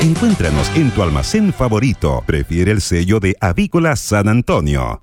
Encuéntranos en tu almacén favorito. Prefiere el sello de Avícola San Antonio.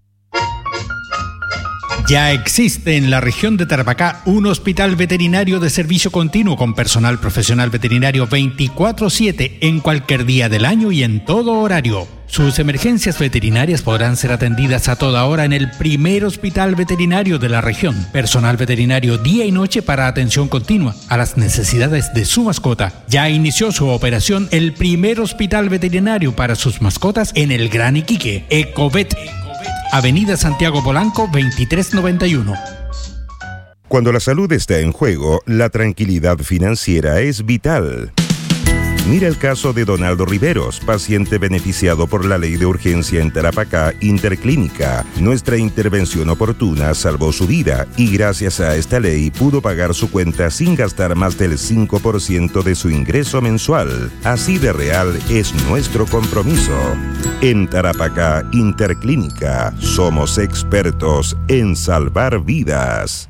Ya existe en la región de Tarapacá un hospital veterinario de servicio continuo con personal profesional veterinario 24/7 en cualquier día del año y en todo horario. Sus emergencias veterinarias podrán ser atendidas a toda hora en el primer hospital veterinario de la región. Personal veterinario día y noche para atención continua a las necesidades de su mascota. Ya inició su operación el primer hospital veterinario para sus mascotas en el Gran Iquique, Ecovet. Avenida Santiago Polanco, 2391. Cuando la salud está en juego, la tranquilidad financiera es vital. Mira el caso de Donaldo Riveros, paciente beneficiado por la ley de urgencia en Tarapacá Interclínica. Nuestra intervención oportuna salvó su vida y gracias a esta ley pudo pagar su cuenta sin gastar más del 5% de su ingreso mensual. Así de real es nuestro compromiso. En Tarapacá Interclínica somos expertos en salvar vidas.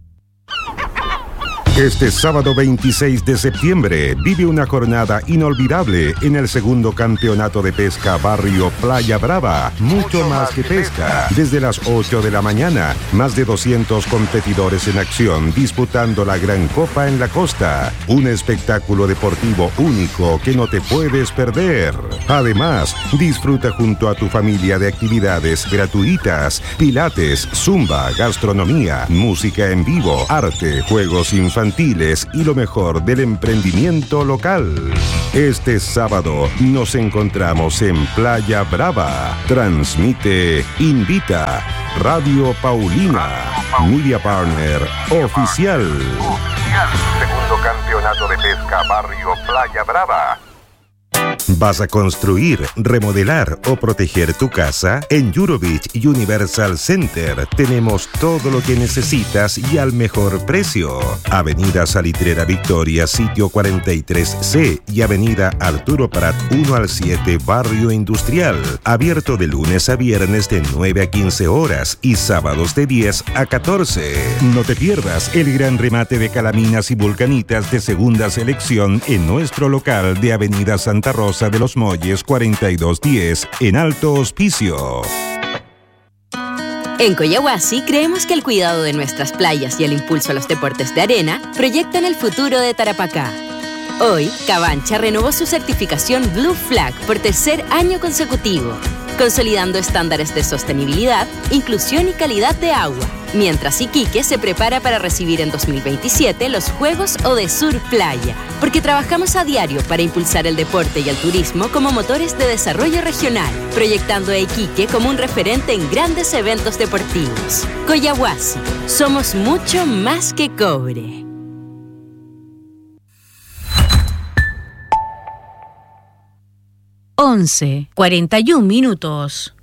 Este sábado 26 de septiembre vive una jornada inolvidable en el segundo campeonato de pesca Barrio Playa Brava. Mucho más que pesca. Desde las 8 de la mañana, más de 200 competidores en acción disputando la Gran Copa en la costa. Un espectáculo deportivo único que no te puedes perder. Además, disfruta junto a tu familia de actividades gratuitas, pilates, zumba, gastronomía, música en vivo, arte, juegos infantiles y lo mejor del emprendimiento local. Este sábado nos encontramos en Playa Brava. Transmite, invita Radio Paulina, Media Partner Oficial. Segundo campeonato de pesca Barrio Playa Brava. ¿Vas a construir, remodelar o proteger tu casa? En Eurovich Universal Center tenemos todo lo que necesitas y al mejor precio. Avenida Salitrera Victoria, sitio 43C y Avenida Arturo Prat 1 al 7, Barrio Industrial. Abierto de lunes a viernes de 9 a 15 horas y sábados de 10 a 14. No te pierdas el gran remate de calaminas y vulcanitas de segunda selección en nuestro local de Avenida Santa Rosa de los Molles 4210 en Alto Hospicio. En Coyahuasi creemos que el cuidado de nuestras playas y el impulso a los deportes de arena proyectan el futuro de Tarapacá. Hoy, Cabancha renovó su certificación Blue Flag por tercer año consecutivo, consolidando estándares de sostenibilidad, inclusión y calidad de agua, mientras Iquique se prepara para recibir en 2027 los Juegos Odesur Playa, porque trabajamos a diario para impulsar el deporte y el turismo como motores de desarrollo regional, proyectando a Iquique como un referente en grandes eventos deportivos. Coyahuasi, somos mucho más que cobre. 11:41.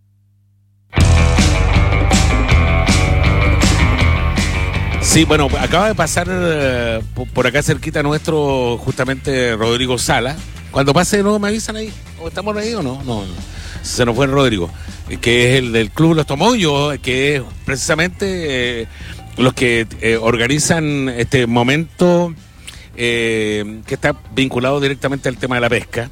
Sí, bueno, acaba de pasar por acá cerquita nuestro, justamente Rodrigo Sala. Cuando pase de nuevo me avisan ahí. ¿O estamos ahí o no? No, se nos fue Rodrigo, que es el del Club Los Tomoyos, que es precisamente los que organizan este momento que está vinculado directamente al tema de la pesca.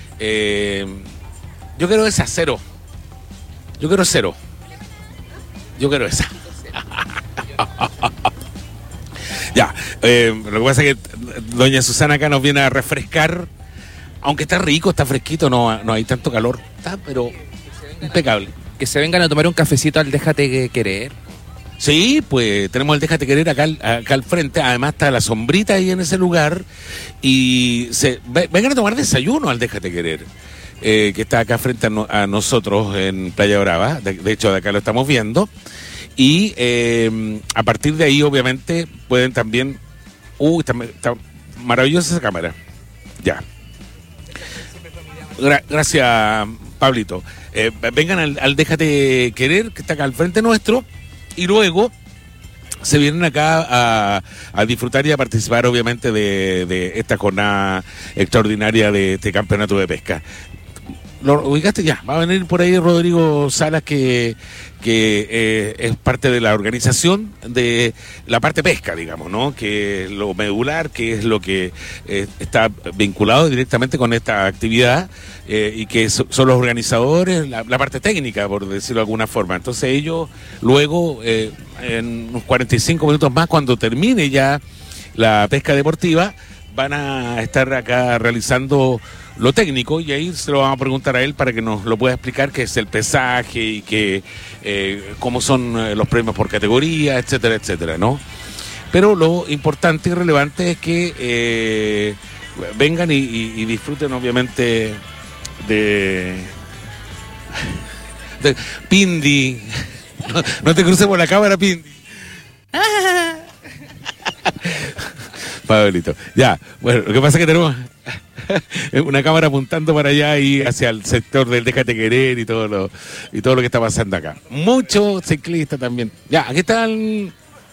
Yo quiero esa, cero. Yo quiero cero. Yo quiero esa. Ya, lo que pasa es que doña Susana acá nos viene a refrescar. Aunque está rico, está fresquito, no hay tanto calor. Está, pero impecable. Que se vengan a tomar un cafecito al Déjate Querer. Sí, pues tenemos el Déjate Querer acá al frente. Además está la sombrita ahí en ese lugar. Y vengan a tomar desayuno al Déjate Querer, que está acá frente a nosotros en Playa Brava. De hecho, de acá lo estamos viendo. Y a partir de ahí, obviamente, pueden también... está maravillosa esa cámara. Ya. Gracias, Pablito. Vengan al Déjate Querer, que está acá al frente nuestro. Y luego se vienen acá a disfrutar y a participar, obviamente, de esta jornada extraordinaria de este campeonato de pesca. ¿Lo ubicaste? Ya, va a venir por ahí Rodrigo Salas, que es parte de la organización de la parte pesca, digamos, ¿no? Que es lo medular, que es lo que está vinculado directamente con esta actividad, y que son los organizadores, la parte técnica, por decirlo de alguna forma. Entonces ellos luego, en unos 45 minutos más, cuando termine ya la pesca deportiva, van a estar acá realizando lo técnico, y ahí se lo vamos a preguntar a él para que nos lo pueda explicar, qué es el pesaje y que cómo son los premios por categoría, etcétera, etcétera, ¿no? Pero lo importante y relevante es que vengan y disfruten, obviamente, de Pindi. No te cruces por la cámara, Pindi. Pablito. Ya, bueno, lo que pasa es que tenemos una cámara apuntando para allá y hacia el sector del Déjate Querer y todo lo que está pasando acá. Muchos ciclistas también. Ya, aquí está el...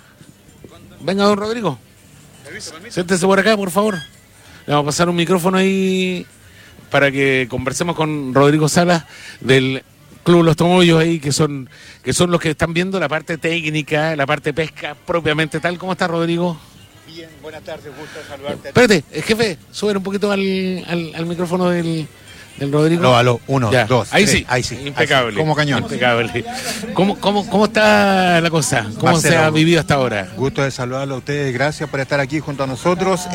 Venga, don Rodrigo. Siéntese por acá, por favor. Le vamos a pasar un micrófono ahí para que conversemos con Rodrigo Salas del Club Los Tomollos ahí, que son los que están viendo la parte técnica, la parte pesca propiamente tal. ¿Cómo está, Rodrigo? Bien, buenas tardes, gusto saludarte. Espérate, jefe, sube un poquito al micrófono del Rodrigo. Aló, 1, 2, ahí 3, sí, ahí sí. impecable. Ahí sí, como cañón. Impecable. ¿Cómo está la cosa? ¿Cómo Marcelo, se ha vivido hasta ahora? Gusto de saludarlo a ustedes, gracias por estar aquí junto a nosotros.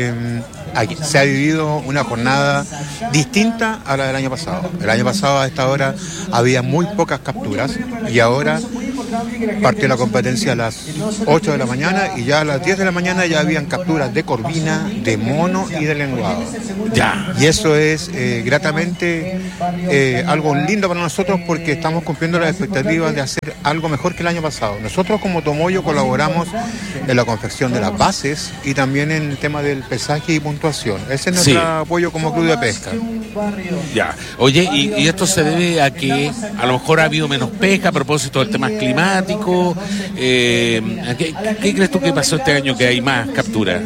Aquí se ha vivido una jornada distinta a la del año pasado. El año pasado a esta hora había muy pocas capturas y ahora partió la competencia a las 8 de la mañana y ya a las 10 de la mañana ya habían capturas de corvina, de mono y de lenguado. Ya. Y eso es gratamente algo lindo para nosotros, porque estamos cumpliendo las expectativas de hacer algo mejor que el año pasado. Nosotros como Tomoyo colaboramos en la confección de las bases y también en el tema del pesaje y puntuación. Ese es nuestro apoyo como club de pesca. Ya. Oye, y esto se debe a que a lo mejor ha habido menos pesca a propósito del tema climático. ¿Qué crees tú que pasó este año que hay más capturas?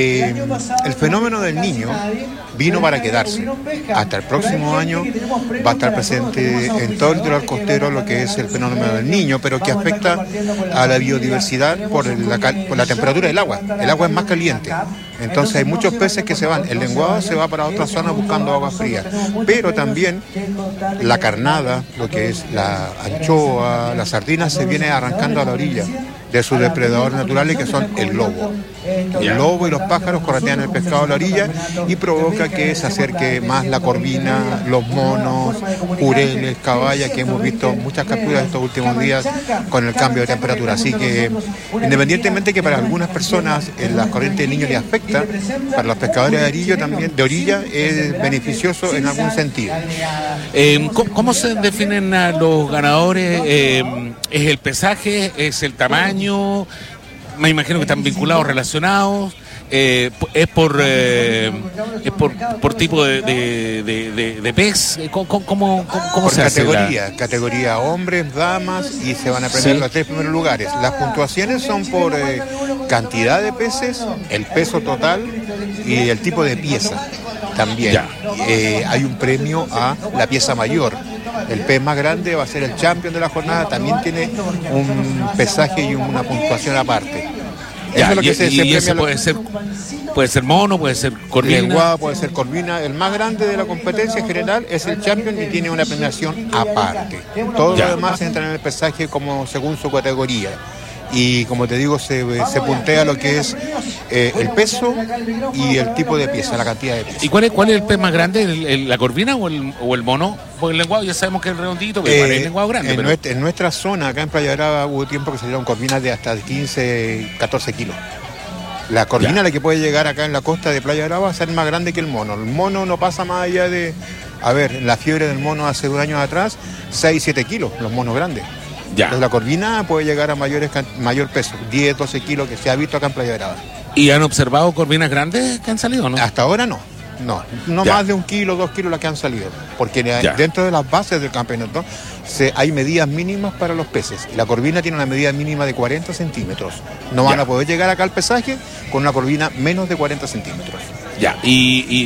El fenómeno del Niño vino para quedarse. Hasta el próximo año va a estar presente en todo el litoral costero lo que es el fenómeno del Niño, pero que afecta a la biodiversidad por la temperatura del agua. El agua es más caliente, entonces hay muchos peces que se van. El lenguado se va para otra zona buscando agua fría, pero también la carnada, lo que es la anchoa, la sardina, se viene arrancando a la orilla de sus depredadores naturales, que son el lobo. El lobo y los pájaros corretean el pescado a la orilla y provoca que se acerque más la corvina, los monos, jureles, caballas, que hemos visto muchas capturas estos últimos días con el cambio de temperatura. Así que, independientemente que para algunas personas la corriente del Niño les afecta, para los pescadores de orilla es beneficioso en algún sentido. ¿Cómo se definen a los ganadores? ¿Es el pesaje? ¿Es el tamaño? Me imagino que están vinculados, relacionados. Es por tipo de pez. ¿Cómo por se hace? Categoría hombres, damas, y se van a premiar los 3 primeros lugares. Las puntuaciones son por cantidad de peces, el peso total y el tipo de pieza también. Hay un premio a la pieza mayor. El pez más grande va a ser el champion de la jornada, también tiene un pesaje y una puntuación aparte. Eso es lo que se premia. Puede ser mono, puede ser corvina. Lenguado, puede ser corvina. El más grande de la competencia en general es el champion y tiene una premiación aparte. Todo lo demás entra en el pesaje como según su categoría. Y como te digo, se puntea lo que es el peso y el tipo de pieza, la cantidad de pieza. ¿Y cuál es el pez más grande? ¿La corvina o el mono? Porque el lenguado ya sabemos que es redondito, pero el lenguado grande. En nuestra zona, acá en Playa Brava, hubo tiempo que salieron corvinas de hasta 15, 14 kilos. La corvina, la que puede llegar acá en la costa de Playa Brava, va a ser más grande que el mono. El mono no pasa más allá de... A ver, la fiebre del mono hace 2 años atrás, 6, 7 kilos, los monos grandes. Entonces la corvina puede llegar a mayor peso, 10, 12 kilos, que se ha visto acá en Playa Brava. ¿Y han observado corvinas grandes que han salido, no? Hasta ahora no. No más de 1 kilo, 2 kilos las que han salido. Porque dentro de las bases del campeonato hay medidas mínimas para los peces. Y la corvina tiene una medida mínima de 40 centímetros. No van a poder llegar acá al pesaje con una corvina menos de 40 centímetros. Ya, y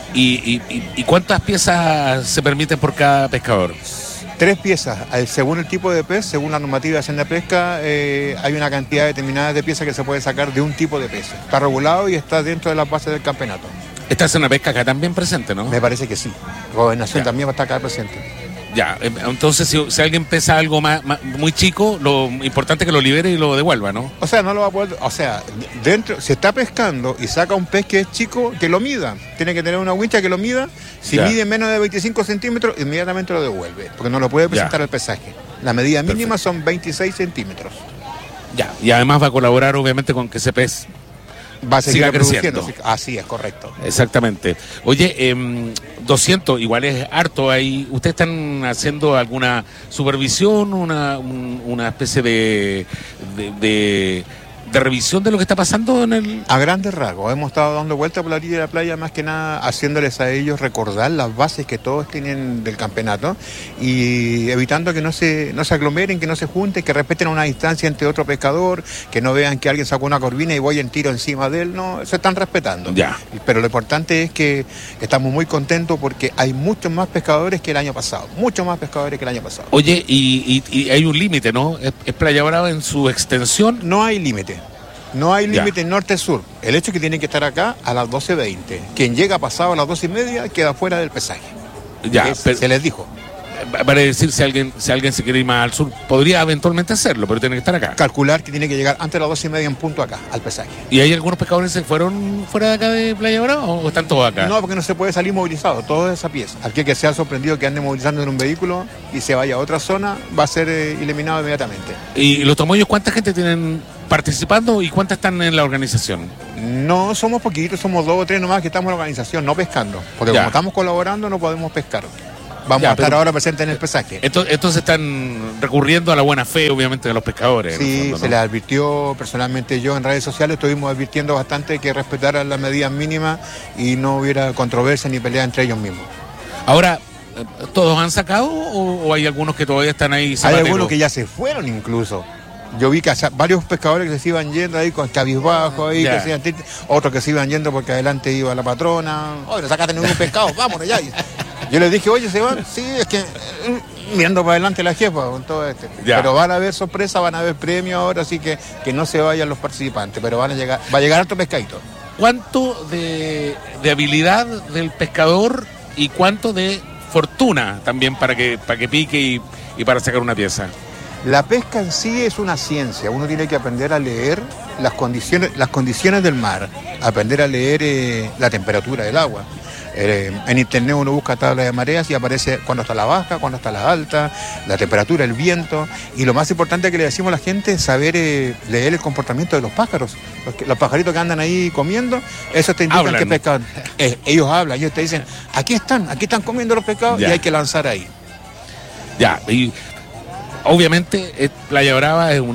¿Y cuántas piezas se permiten por cada pescador? 3 piezas, según el tipo de pez, según la normativa de Hacienda Pesca, hay una cantidad determinada de piezas que se puede sacar de un tipo de pez. Está regulado y está dentro de las bases del campeonato. ¿Esta es una pesca acá también presente, no? Me parece que sí. Gobernación también va a estar acá presente. Ya, entonces si alguien pesa algo muy chico, lo importante es que lo libere y lo devuelva, ¿no? O sea, no lo va a poder, dentro, si está pescando y saca un pez que es chico, que lo mida. Tiene que tener una wincha que lo mida. Si mide menos de 25 centímetros, inmediatamente lo devuelve, porque no lo puede presentar al pesaje. La medida mínima son 26 centímetros. Ya, y además va a colaborar obviamente con que ese pez va a seguir creciendo. Así es, correcto. Exactamente. Oye, 200, igual es harto ahí. ¿Ustedes están haciendo alguna supervisión, una especie de revisión de lo que está pasando en el...? A grandes rasgos, hemos estado dando vueltas por la orilla de la playa, más que nada haciéndoles a ellos recordar las bases que todos tienen del campeonato y evitando que no se aglomeren, que no se junten, que respeten una distancia entre otro pescador, que no vean que alguien sacó una corvina y voy en tiro encima de él, no, se están respetando. Ya. Pero lo importante es que estamos muy contentos porque hay muchos más pescadores que el año pasado, muchos más pescadores que el año pasado. Oye, y hay un límite, ¿no? ¿Es Playa Brava en su extensión? No hay límite. No hay límite norte-sur. El hecho es que tienen que estar acá a las 12:20. Quien llega pasado a las 12:30 queda fuera del pesaje. Ya, se les dijo. Para decir, si alguien se quiere ir más al sur, podría eventualmente hacerlo, pero tiene que estar acá. Calcular que tiene que llegar antes de las 12:30 en punto acá, al pesaje. ¿Y hay algunos pescadores que se fueron fuera de acá de Playa Brava o están todos acá? No, porque no se puede salir movilizado, toda esa pieza. Aquel que sea sorprendido que ande movilizando en un vehículo y se vaya a otra zona, va a ser eliminado inmediatamente. ¿Y los tomoyos cuánta gente tienen participando y cuántas están en la organización? No, somos poquitos, somos 2 o 3 nomás que estamos en la organización, no pescando. Porque como estamos colaborando no podemos pescar. Vamos a estar ahora presentes en el pesaje. Entonces están recurriendo a la buena fe, obviamente, de los pescadores. Sí, fondo, ¿no? Se les advirtió personalmente yo en redes sociales, estuvimos advirtiendo bastante que respetaran las medidas mínimas y no hubiera controversia ni pelea entre ellos mismos. Ahora, ¿todos han sacado o hay algunos que todavía están ahí zapateros? Hay algunos que ya se fueron incluso. Yo vi que varios pescadores que se iban yendo ahí con cabizbajo ahí, que se iban, otros que se iban yendo porque adelante iba la patrona. Oye, sacaste ningún pescado, vámonos ya. Yo les dije, oye, ¿se van? Sí, es que mirando para adelante la jefa con todo esto. Pero van a haber sorpresas, van a haber premios ahora, así que no se vayan los participantes, pero va a llegar harto pescadito. ¿Cuánto de habilidad del pescador y cuánto de fortuna también para que pique y para sacar una pieza? La pesca en sí es una ciencia, uno tiene que aprender a leer las condiciones del mar, aprender a leer la temperatura del agua. En internet uno busca tabla de mareas y aparece cuándo está la baja, cuándo está la alta, la temperatura, el viento. Y lo más importante que le decimos a la gente es saber leer el comportamiento de los pájaros. Los pajaritos que andan ahí comiendo, eso te indican que pescan. Ellos hablan, ellos te dicen, aquí están comiendo los pescados y hay que lanzar ahí. Ya, y obviamente Playa Brava es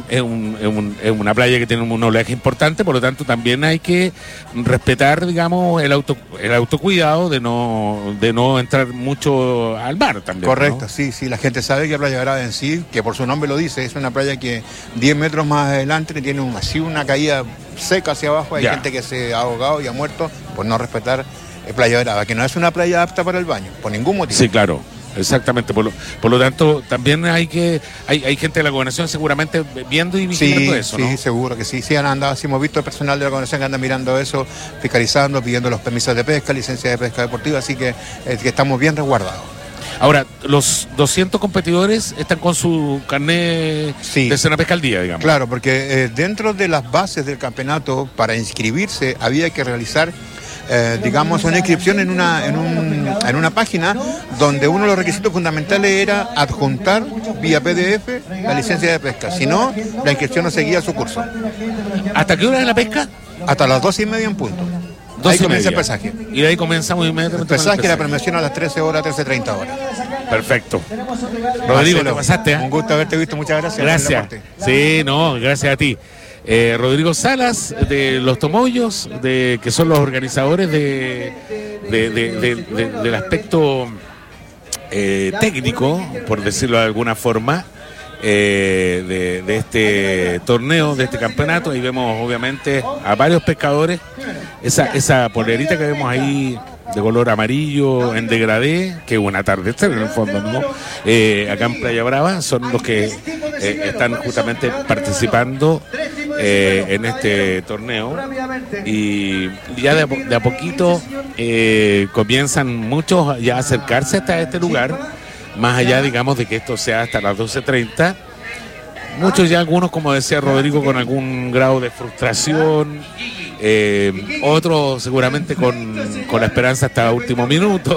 una playa que tiene un oleaje importante, por lo tanto también hay que respetar, digamos, el autocuidado de no entrar mucho al mar también. Correcto, ¿no? sí, la gente sabe que Playa Brava en sí, que por su nombre lo dice, es una playa que 10 metros más adelante tiene una caída seca hacia abajo, hay gente que se ha ahogado y ha muerto por no respetar Playa Brava, que no es una playa apta para el baño, por ningún motivo. Sí, claro. Exactamente, por lo tanto también hay gente de la gobernación seguramente viendo y vigilando eso, ¿no? Sí, seguro que sí, han andado, sí hemos visto el personal de la gobernación que anda mirando eso, fiscalizando, pidiendo los permisos de pesca, licencia de pesca deportiva, así que estamos bien resguardados. Ahora, los 200 competidores están con su carnet de cena pesca al día, digamos. Claro, porque dentro de las bases del campeonato, para inscribirse había que realizar digamos una inscripción en una página donde uno de los requisitos fundamentales era adjuntar vía PDF la licencia de pesca, si no, la inscripción no seguía su curso. ¿Hasta qué hora es la pesca? Hasta las 12:30 en punto. Ahí comienza el pesaje. Y de ahí comenzamos inmediatamente. El pesaje y la premiación a las 13 horas, 13:30 horas. Perfecto. Rodrigo, te pasaste. Un gusto haberte visto, muchas gracias. Gracias. Sí, no, gracias a ti. Rodrigo Salas de Los Tomoyos, que son los organizadores del aspecto técnico, por decirlo de alguna forma, de este torneo, de este campeonato. Ahí vemos obviamente a varios pescadores, esa polerita que vemos ahí de color amarillo en degradé, que es un atardecer en el fondo, ¿no? Acá en Playa Brava son los que están justamente participando en este torneo, y ya de a poquito comienzan muchos ya a acercarse hasta este lugar, más allá, digamos, de que esto sea hasta las 12:30. Muchos ya, algunos, como decía Rodrigo, con algún grado de frustración, otros seguramente con la esperanza hasta último minuto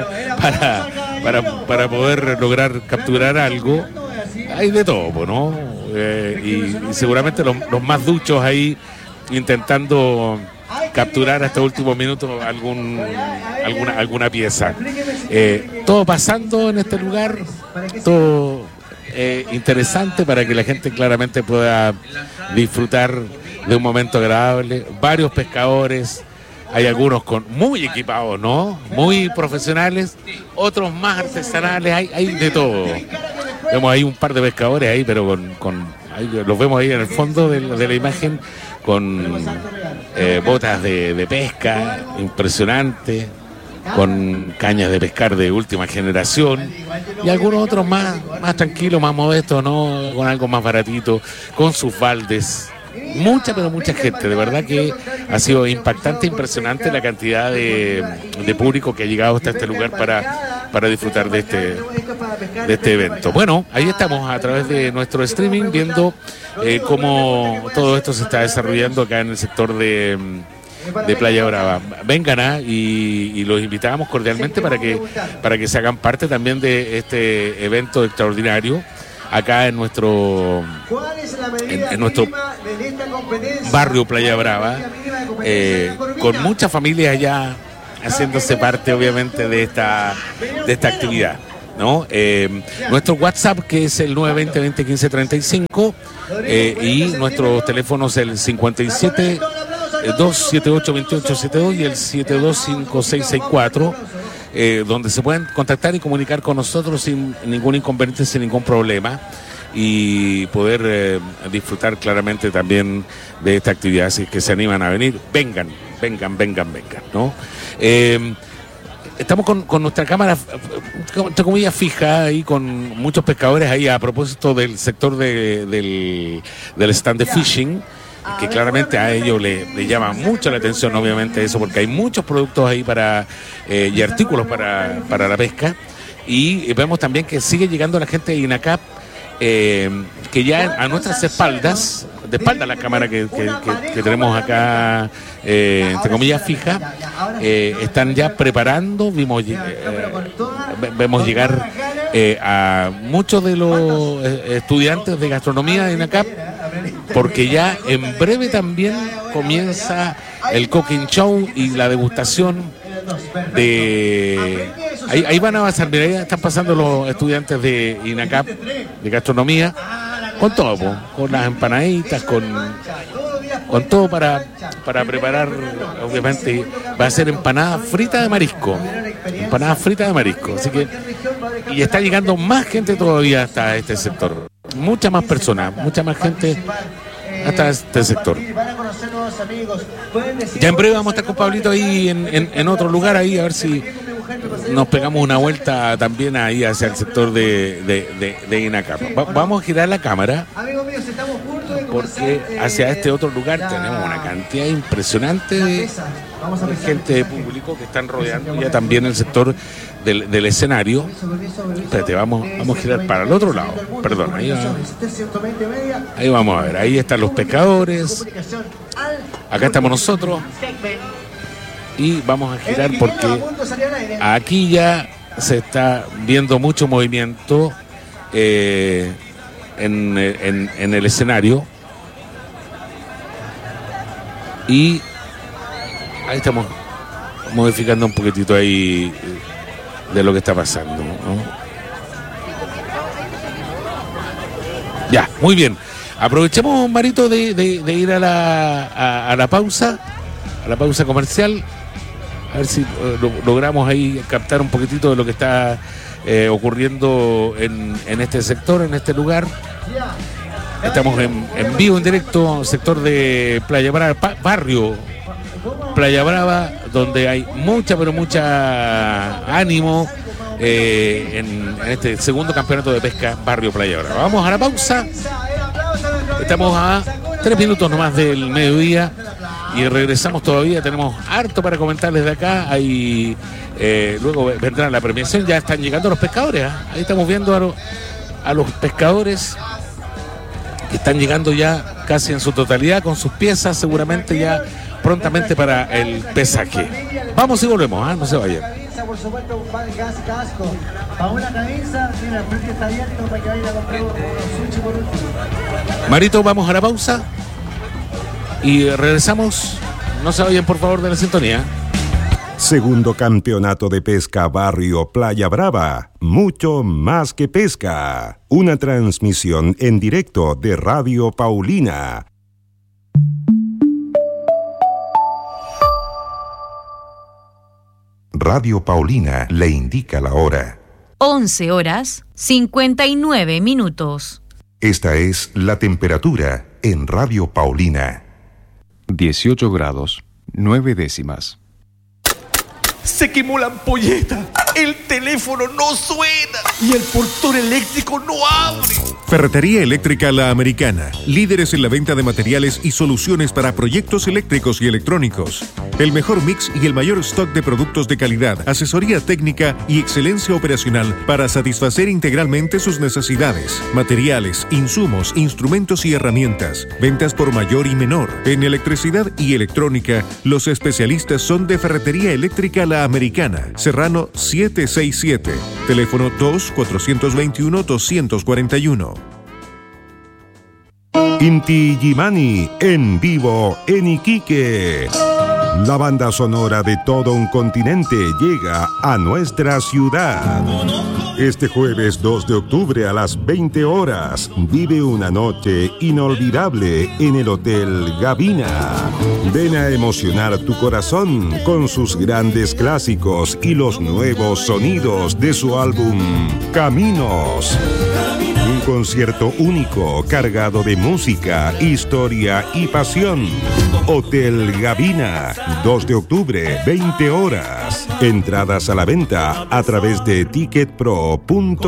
para poder lograr capturar algo. Hay de todo, ¿no? Y seguramente los más duchos ahí intentando capturar hasta último minuto alguna pieza. Todo pasando en este lugar, todo interesante para que la gente claramente pueda disfrutar de un momento agradable. Varios pescadores, hay algunos muy equipados, ¿no? Muy profesionales, otros más artesanales, hay de todo. Vemos ahí un par de pescadores ahí, pero los vemos ahí en el fondo de la imagen con botas de pesca impresionante, con cañas de pescar de última generación, y algunos otros más tranquilos, más modestos, ¿no? Con algo más baratito, con sus baldes. Mucha gente, de verdad que ha sido impactante, impresionante la cantidad de público que ha llegado hasta este lugar para disfrutar de este evento. Bueno, ahí estamos a través de nuestro streaming viendo cómo todo esto se está desarrollando acá en el sector de Playa Brava. Vengan y los invitamos cordialmente para que se hagan parte también de este evento extraordinario acá en nuestro barrio Playa Brava, con muchas familias ya haciéndose parte obviamente de esta actividad, ¿no? Nuestro WhatsApp, que es el 920-2015-35, y nuestros teléfonos el 57 278-2872 y el 725664, donde se pueden contactar y comunicar con nosotros sin ningún inconveniente, sin ningún problema, y poder disfrutar claramente también de esta actividad. Si es que se animan a venir, vengan, ¿no? Estamos con nuestra cámara, entre comillas, fija ahí, con muchos pescadores ahí a propósito del sector del stand de fishing, que claramente a ellos le llama mucho la atención, obviamente, eso, porque hay muchos productos ahí y artículos para la pesca. Y vemos también que sigue llegando la gente de INACAP, que ya a nuestras espaldas, de espalda a la cámara que tenemos acá, entre comillas, fija, están ya preparando. Vemos llegar a muchos de los estudiantes de gastronomía de INACAP, porque ya en breve también comienza el cooking show y la degustación de... Ahí van a pasar, mira, ahí están pasando los estudiantes de INACAP de gastronomía con todo, con las empanaditas, con todo para preparar. Obviamente va a ser empanada frita de marisco, así que, y está llegando más gente todavía hasta este sector, mucha más personas, mucha más gente hasta este sector. Ya en breve vamos a estar con Pablito ahí en otro lugar, ahí a ver si nos pegamos una vuelta también ahí hacia el sector de INACAP. Vamos a girar la cámara, porque hacia este otro lugar tenemos una cantidad impresionante de gente, de público que están rodeando ya también el sector del escenario. Espérate, vamos a girar para el otro lado, perdón, ahí vamos a ver, ahí están los pescadores, acá estamos nosotros, y vamos a girar porque aquí ya se está viendo mucho movimiento en el escenario, y ahí estamos modificando un poquitito ahí de lo que está pasando, ¿no? Ya, muy bien. Aprovechemos, Marito, de ir a la pausa comercial, a ver si logramos ahí captar un poquitito de lo que está ocurriendo en este sector, en este lugar. Estamos en vivo, en directo, sector de Playa Brava, barrio Playa Brava, donde hay pero mucha ánimo en este segundo campeonato de pesca Barrio Playa Brava. Vamos a la pausa. Estamos a 3 minutos nomás del mediodía y regresamos todavía. Tenemos harto para comentarles de acá. Luego vendrá la premiación. Ya están llegando los pescadores. Ahí estamos viendo a los pescadores que están llegando ya casi en su totalidad con sus piezas, seguramente ya prontamente para el pesaje. Vamos y volvemos, no se vayan. Por supuesto, casco. Para una camisa, mira, el frente está abierto para que vaya a comprar unos sushi por último. Marito, vamos a la pausa y regresamos. No se vayan, por favor, de la sintonía. Segundo campeonato de pesca Barrio Playa Brava. Mucho más que pesca. Una transmisión en directo de Radio Paulina. Radio Paulina le indica la hora. 11:59. Esta es la temperatura en Radio Paulina. 18 grados, 9 décimas. Se quemó la ampolleta, el teléfono no suena y el portón eléctrico no abre. Ferretería Eléctrica La Americana, líderes en la venta de materiales y soluciones para proyectos eléctricos y electrónicos. El mejor mix y el mayor stock de productos de calidad, asesoría técnica y excelencia operacional para satisfacer integralmente sus necesidades. Materiales, insumos, instrumentos y herramientas. Ventas por mayor y menor. En electricidad y electrónica, los especialistas son de Ferretería Eléctrica La Americana, Serrano 767, teléfono 2-421-241. Inti Gimani en vivo en Iquique. La banda sonora de todo un continente llega a nuestra ciudad. Este jueves 2 de octubre a las 20 horas, vive una noche inolvidable en el Hotel Gavina. Ven a emocionar tu corazón con sus grandes clásicos y los nuevos sonidos de su álbum Caminos. Un concierto único, cargado de música, historia y pasión. Hotel Gavina, 2 de octubre, 20 horas. Entradas a la venta a través de ticketpro.cl.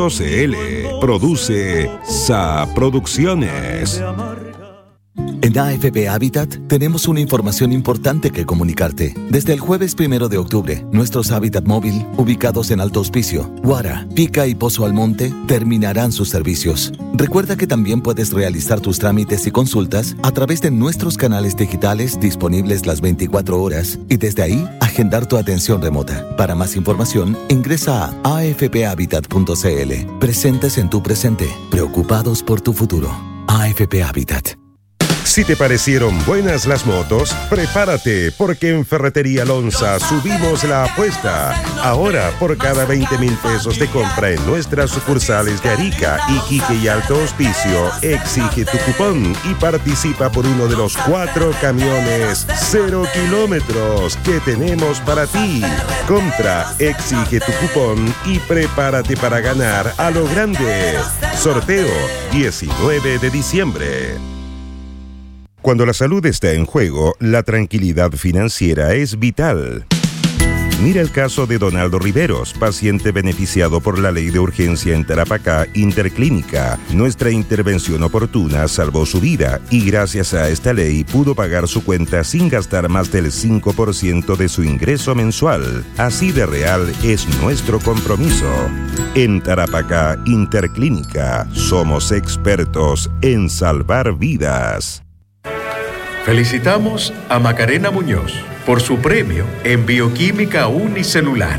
Produce SA Producciones. En AFP Habitat tenemos una información importante que comunicarte. Desde el jueves 1 de octubre, nuestros Habitat móvil, ubicados en Alto Hospicio, Guara, Pica y Pozo Almonte, terminarán sus servicios. Recuerda que también puedes realizar tus trámites y consultas a través de nuestros canales digitales disponibles las 24 horas y desde ahí agendar tu atención remota. Para más información, ingresa a afphabitat.cl. Presentes en tu presente, preocupados por tu futuro. AFP Habitat. Si te parecieron buenas las motos, prepárate, porque en Ferretería Lonza subimos la apuesta. Ahora, por cada 20,000 pesos de compra en nuestras sucursales de Arica, Iquique y Alto Hospicio, exige tu cupón y participa por uno de los 4 camiones 0 kilómetros que tenemos para ti. Compra, exige tu cupón y prepárate para ganar a lo grande. Sorteo 19 de diciembre. Cuando la salud está en juego, la tranquilidad financiera es vital. Mira el caso de Donaldo Riveros, paciente beneficiado por la ley de urgencia en Tarapacá Interclínica. Nuestra intervención oportuna salvó su vida y gracias a esta ley pudo pagar su cuenta sin gastar más del 5% de su ingreso mensual. Así de real es nuestro compromiso. En Tarapacá Interclínica somos expertos en salvar vidas. Felicitamos a Macarena Muñoz por su premio en Bioquímica Unicelular.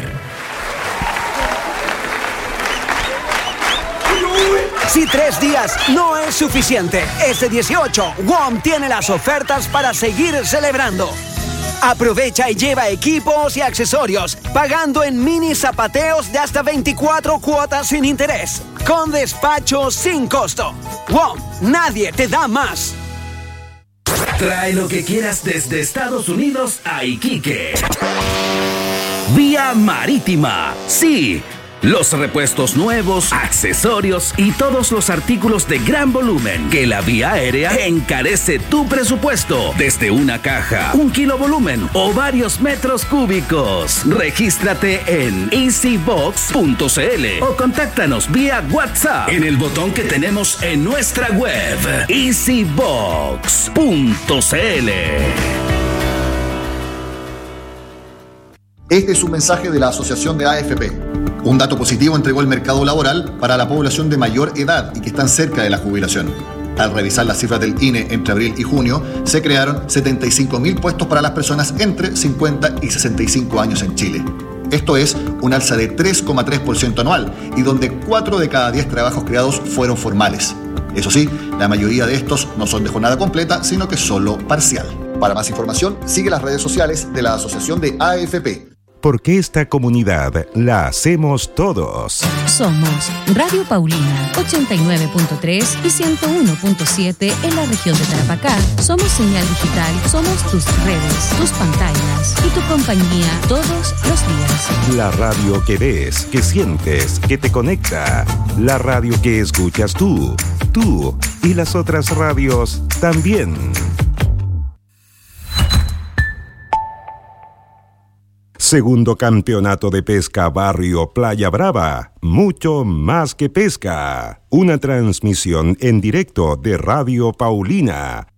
Si 3 días no es suficiente, este 18, WOM tiene las ofertas para seguir celebrando. Aprovecha y lleva equipos y accesorios, pagando en mini zapateos de hasta 24 cuotas sin interés, con despacho sin costo. WOM, nadie te da más. Trae lo que quieras desde Estados Unidos a Iquique. Vía marítima. Sí, Los repuestos nuevos, accesorios y todos los artículos de gran volumen que la vía aérea encarece tu presupuesto desde una caja, 1 kilo volumen o varios metros cúbicos. Regístrate en easybox.cl o contáctanos vía WhatsApp en el botón que tenemos en nuestra web easybox.cl. Este es un mensaje de la Asociación de AFP. Un dato positivo entregó el mercado laboral para la población de mayor edad y que están cerca de la jubilación. Al revisar las cifras del INE entre abril y junio, se crearon 75.000 puestos para las personas entre 50 y 65 años en Chile. Esto es un alza de 3,3% anual y donde 4 de cada 10 trabajos creados fueron formales. Eso sí, la mayoría de estos no son de jornada completa, sino que solo parcial. Para más información, sigue las redes sociales de la Asociación de AFP. Porque esta comunidad la hacemos todos. Somos Radio Paulina 89.3 y 101.7 en la región de Tarapacá. Somos señal digital, somos tus redes, tus pantallas y tu compañía todos los días. La radio que ves, que sientes, que te conecta. La radio que escuchas tú y las otras radios también. Segundo Campeonato de Pesca Barrio Playa Brava. Mucho más que pesca. Una transmisión en directo de Radio Paulina.